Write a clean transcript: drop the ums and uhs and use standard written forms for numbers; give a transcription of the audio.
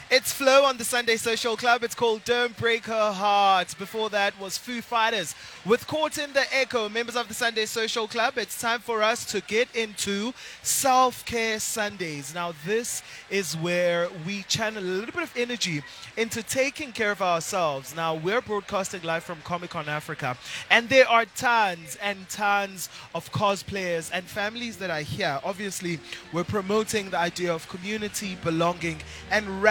It's Flow on the Sunday Social Club. It's called Don't Break Her Heart. Before that was Foo Fighters with Caught in the Echo. Members of the Sunday Social Club, it's time for us to get into Self-Care Sundays. Now, this is where we channel a little bit of energy into taking care of ourselves. Now, we're broadcasting live from Comic Con Africa, and there are tons and tons of cosplayers and families that are here. Obviously, we're promoting the idea of community, belonging, and